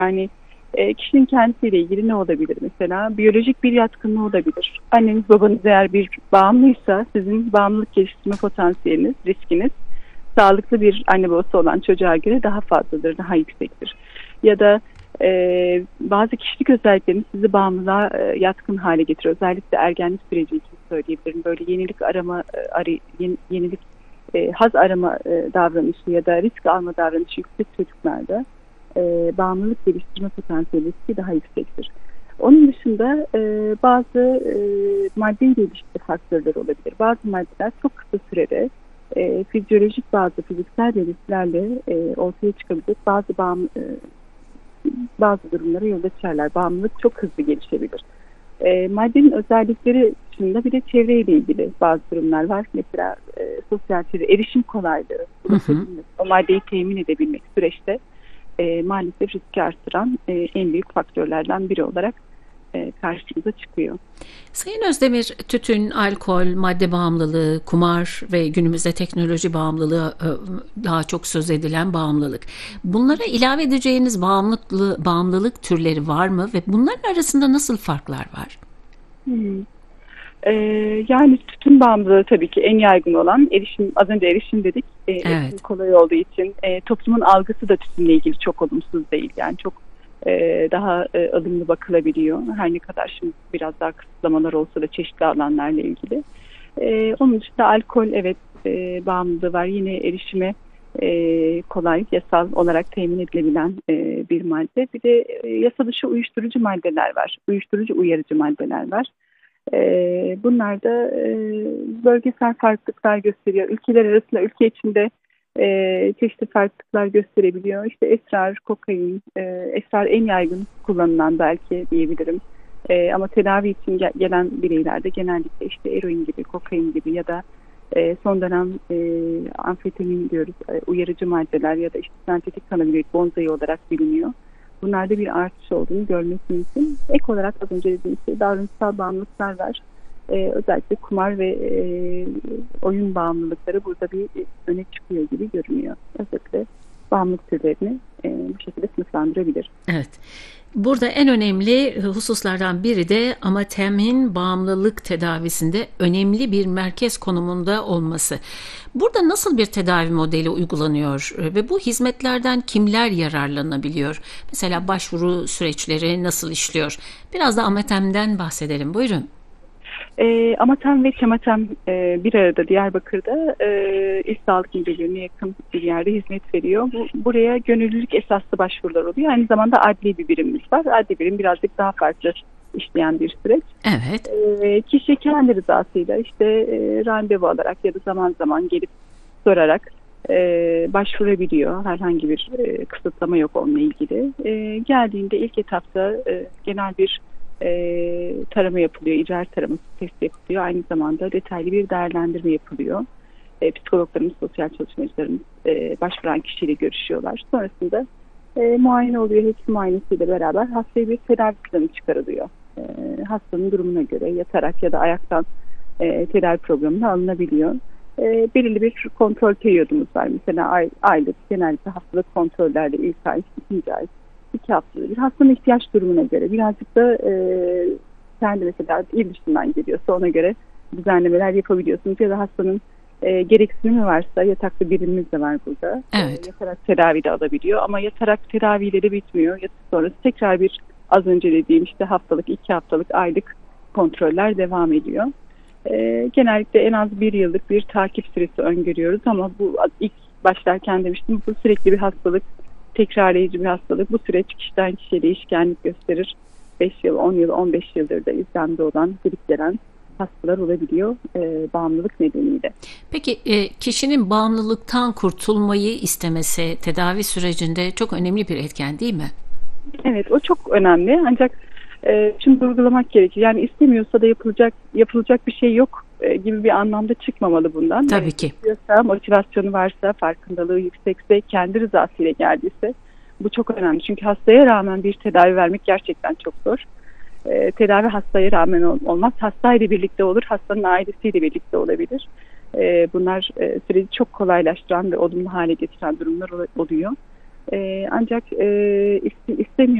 Yani kişinin kendisiyle ilgili ne olabilir mesela? Biyolojik bir yatkınlığı olabilir. Anneniz babanız eğer bir bağımlıysa sizin bağımlılık geliştirme potansiyeliniz, riskiniz sağlıklı bir anne babası olan çocuğa göre daha fazladır, daha yüksektir. Ya da bazı kişilik özellikleriniz sizi bağımlılığa yatkın hale getirir. Özellikle ergenlik süreci için söyleyebilirim. Böyle yenilik arama, yenilik haz arama davranışı ya da risk alma davranışı yüksek çocuklarda bağımlılık geliştirme potansiyeli riski daha yüksektir. Onun dışında bazı madde ilişkili faktörler olabilir. Bazı maddeler çok kısa sürede fizyolojik bazı fiziksel belirtilerle ortaya çıkabilecek bazı durumlara yol açarlar. Bağımlılık çok hızlı gelişebilir. Maddenin özellikleri dışında bir de çevreyle ilgili bazı durumlar var. Mesela sosyal çevre, erişim kolaylığı, o maddeyi temin edebilmek süreçte maalesef riski artıran en büyük faktörlerden biri olarak karşımıza çıkıyor. Sayın Özdemir, tütün, alkol, madde bağımlılığı, kumar ve günümüzde teknoloji bağımlılığı daha çok söz edilen bağımlılık. Bunlara ilave edeceğiniz bağımlılık türleri var mı ve bunların arasında nasıl farklar var? Yani tütün bağımlılığı tabii ki en yaygın olan erişim, az önce erişim dedik. Erişim kolay olduğu için toplumun algısı da tütünle ilgili çok olumsuz değil. Yani çok daha ılımlı bakılabiliyor. Her ne kadar şimdi biraz daha kısıtlamalar olsa da çeşitli alanlarla ilgili. Onun dışında alkol bağımlılığı var. Yine erişime kolay, yasal olarak temin edilebilen bir madde. Bir de yasa dışı uyuşturucu maddeler var. Uyuşturucu uyarıcı maddeler var. Bunlar da bölgesel farklılıklar gösteriyor. Ülkeler arasında, ülke içinde çeşitli farklılıklar gösterebiliyor. İşte esrar, kokain, esrar en yaygın kullanılan belki diyebilirim. Ama tedavi için gelen bireylerde genellikle işte eroin gibi, kokain gibi ya da son dönem amfetamin diyoruz, uyarıcı maddeler ya da işte sentetik kanabinoid bonzai olarak biliniyor. Bunlarda bir artış olduğunu görmek mümkün. Ek olarak az önce dediğim şey davranışsal bağımlılıklar var. Özellikle kumar ve oyun bağımlılıkları burada bir öne çıkıyor gibi görünüyor. Özellikle bağımlılık türlerini bu şekilde sınıflandırabilir. Evet. Burada en önemli hususlardan biri de Amatem'in bağımlılık tedavisinde önemli bir merkez konumunda olması. Burada nasıl bir tedavi modeli uygulanıyor ve bu hizmetlerden kimler yararlanabiliyor? Mesela başvuru süreçleri nasıl işliyor? Biraz da Amatem'den bahsedelim. Buyurun. Amatem ve Kematem bir arada Diyarbakır'da İl Sağlık Müdürlüğü'ne yakın bir yerde hizmet veriyor. Buraya gönüllülük esaslı başvurular oluyor. Aynı zamanda adli bir birimimiz var. Adli birim birazcık daha farklı işleyen bir süreç. Evet. Kişi kendi rızasıyla işte randevu alarak ya da zaman zaman gelip sorarak başvurabiliyor. Herhangi bir kısıtlama yok onunla ilgili. Geldiğinde ilk etapta genel bir tarama yapılıyor, idrar taraması testi yapılıyor. Aynı zamanda detaylı bir değerlendirme yapılıyor. Psikologlarımız, sosyal çalışmacılarımız başvuran kişiyle görüşüyorlar. Sonrasında muayene oluyor. Hekim muayenesiyle beraber hastaya bir tedavi planı çıkarılıyor. Hastanın durumuna göre yatarak ya da ayaktan tedavi programına alınabiliyor. Belirli bir kontrol periyodumuz var. Mesela aylık, genellikle haftalık kontrollerde ilk ay, ikinci ay, 2 haftada bir hastanın ihtiyaç durumuna göre birazcık da kendi mesela il dışından geliyorsa ona göre düzenlemeler yapabiliyorsunuz ya da hastanın gereksinimi varsa yataklı birimimiz de var burada. Evet. Yatarak tedavi de alabiliyor ama yatarak tedavileri bitmiyor. Yatak sonrası tekrar bir az önce dediğim işte haftalık, 2 haftalık, aylık kontroller devam ediyor. Genellikle en az 1 yıllık bir takip süresi öngörüyoruz ama bu ilk başlarken demiştim bu sürekli bir hastalık, tekrarlayıcı bir hastalık. Bu süreç kişiden kişiye değişkenlik gösterir. 5 yıl, 10 yıl, 15 yıldır da izlemde olan, gelip gelen hastalar olabiliyor bağımlılık nedeniyle. Peki kişinin bağımlılıktan kurtulmayı istemesi tedavi sürecinde çok önemli bir etken değil mi? Evet, o çok önemli. Ancak şimdi vurgulamak gerekir. Yani istemiyorsa da yapılacak bir şey yok gibi bir anlamda çıkmamalı bundan. Tabii ki. İstiyorsa, motivasyonu varsa, farkındalığı yüksekse, kendi rızasıyla geldiyse bu çok önemli. Çünkü hastaya rağmen bir tedavi vermek gerçekten çok zor. Tedavi hastaya rağmen olmaz. Hastayla birlikte olur, hastanın ailesiyle birlikte olabilir. Bunlar süreci çok kolaylaştıran ve olumlu hale getiren durumlar oluyor. Ancak istemiyor